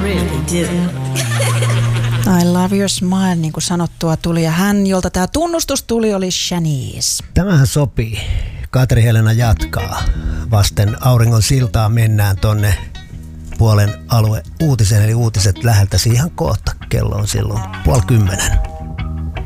really do. I love your smile, niin kuin sanottua tuli. Ja hän, jolta tämä tunnustus tuli, oli Shanice. Tämähän sopii. Katri-Helena jatkaa. Vasten auringon siltaa mennään tonne puolen alue uutiseen, eli uutiset läheltäsi ihan kohta. Kello on silloin 9:30.